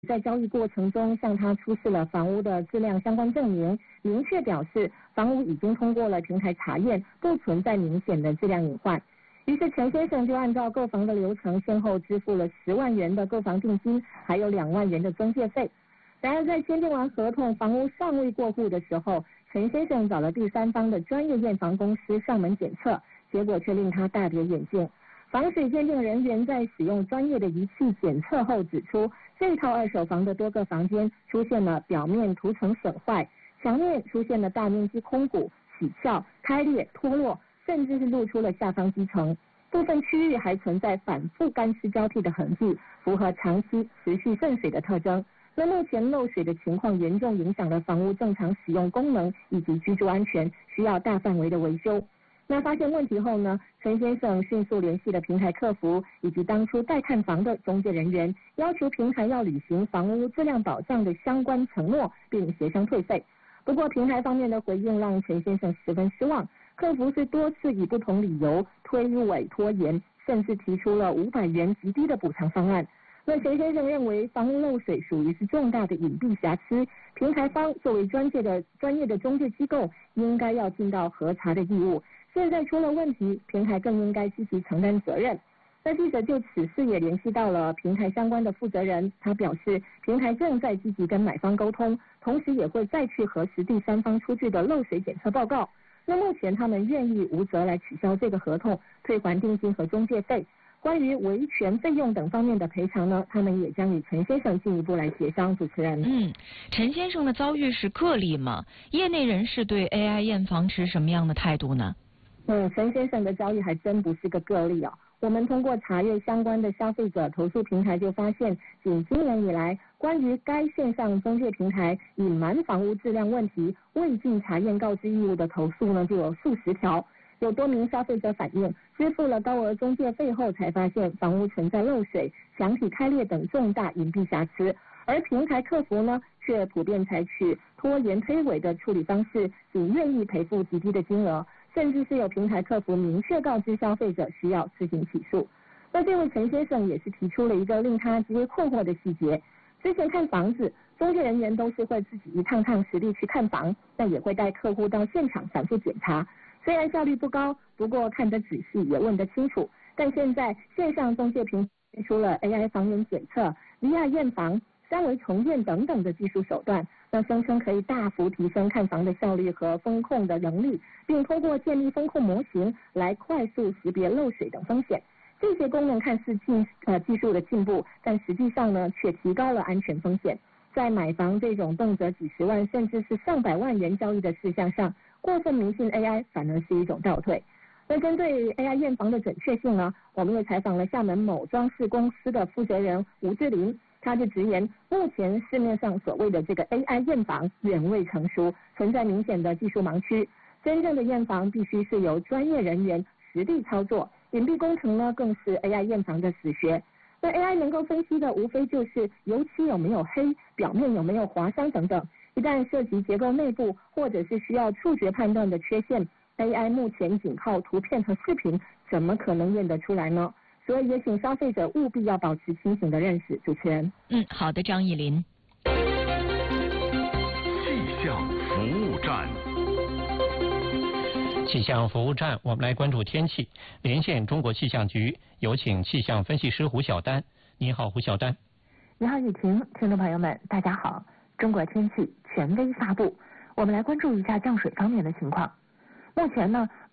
在交易过程中向他出示了房屋的质量相关证明，明确表示房屋已经通过了平台查验，不存在明显的质量隐患。于是陈先生就按照购房的流程，先后支付了10万元的购房定金，还有2万元的中介费。然而在签订完合同，房屋尚未过户的时候，陈先生找了第三方的专业验房公司上门检测，结果却令他大跌眼镜。房水鉴定人员在使用专业的仪器检测后指出，这套二手房的多个房间出现了表面涂层损坏，墙面出现了大面积空鼓、起翘、开裂、脱落，甚至是露出了下方基层，部分区域还存在反复干湿交替的痕迹，符合长期持续渗水的特征。那目前漏水的情况严重影响了房屋正常使用功能以及居住安全，需要大范围的维修。那发现问题后呢，陈先生迅速联系了平台客服以及当初带看房的中介人员，要求平台要履行房屋质量保障的相关承诺，并协商退费。不过平台方面的回应让陈先生十分失望，客服是多次以不同理由推诿拖延，甚至提出了500元极低的补偿方案。那陈先生认为房屋漏水属于是重大的隐蔽瑕疵，平台方作为专业的中介机构，应该要尽到核查的义务。现在出了问题，平台更应该积极承担责任。那记者就此事也联系到了平台相关的负责人，他表示平台正在积极跟买方沟通，同时也会再去核实第三方出具的漏水检测报告。那目前他们愿意无责来取消这个合同，退还定金和中介费。关于维权费用等方面的赔偿呢，他们也将与陈先生进一步来协商。主持人， 陈先生的遭遇是个例吗？业内人士对 AI 验房持什么样的态度呢？ 陈先生的遭遇还真不是个例啊。我们通过查阅相关的消费者投诉平台，就发现，仅今年以来，关于该线上中介平台隐瞒房屋质量问题、未尽查验告知义务的投诉呢，就有数十条。有多名消费者反映，支付了高额中介费后，才发现房屋存在漏水、墙体开裂等重大隐蔽瑕疵，而平台客服呢，却普遍采取拖延推诿的处理方式，仅愿意赔付极低的金额，甚至是有平台客服明确告知消费者需要自行起诉。那这位陈先生也是提出了一个令他极为困惑的细节：之前看房子，中介人员都是会自己一趟趟实地去看房，但也会带客户到现场反复检查。虽然效率不高，不过看得仔细也问得清楚。但现在线上中介平台推出了 AI 房源检测、VR 验房、3维重建等等的技术手段，那声称可以大幅提升看房的效率和风控的能力，并通过建立风控模型来快速识别漏水等风险。这些功能看似技术的进步，但实际上呢，却提高了安全风险。在买房这种动辄几十万甚至是上百万元交易的事项上，过分迷信 AI 反而是一种倒退。那针对 AI 验房的准确性呢，我们又采访了厦门某装饰公司的负责人吴志林，他就直言，目前市面上所谓的这个 AI 验房远未成熟，存在明显的技术盲区。真正的验房必须是由专业人员实地操作，隐蔽工程呢更是 AI 验房的死穴。那 AI 能够分析的无非就是油漆有没有黑、表面有没有划伤等等。一旦涉及结构内部或者是需要触觉判断的缺陷， AI 目前仅靠图片和视频怎么可能验得出来呢？所以也请消费者务必要保持清醒的认识。主持人， 好的，张艺林。 气象服务站。 气象服务站，我们来关注天气。连线中国气象局，有请气象分析师胡晓丹。你好，胡晓丹。 你好，雨婷，听众朋友们，大家好。中国天气权威发布，我们来关注一下降水方面的情况。目前呢，